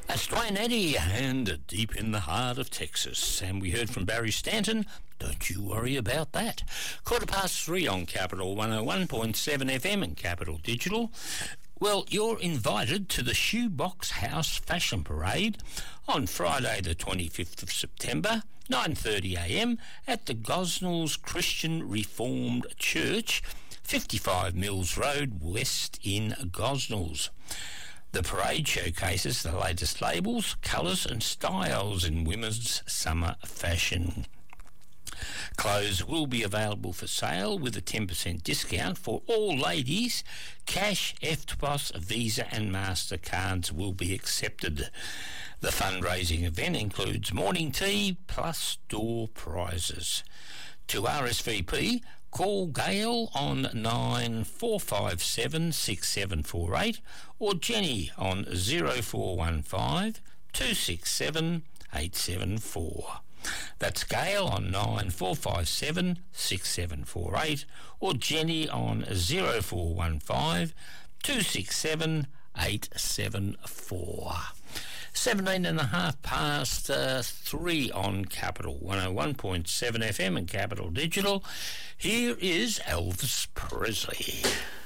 That's Dwayne Eddy and Deep in the Heart of Texas. And we heard from Barry Stanton, Don't You Worry About That. 3:15 on Capital 101.7 FM and Capital Digital. Well, you're invited to the Shoebox House Fashion Parade on Friday the 25th of September, 9:30am at the Gosnells Christian Reformed Church, 55 Mills Road, West in Gosnells. The parade showcases the latest labels, colours and styles in women's summer fashion. Clothes will be available for sale with a 10% discount for all ladies. Cash, EFTPOS, Visa and MasterCards will be accepted. The fundraising event includes morning tea plus door prizes. To RSVP, call Gail on 9457 6748 or Jenny on 0415 267 874. That's Gail on 9457 6748 or Jenny on 0415 267 874. 3 on Capital 101.7 FM and Capital Digital. Here is Elvis Presley.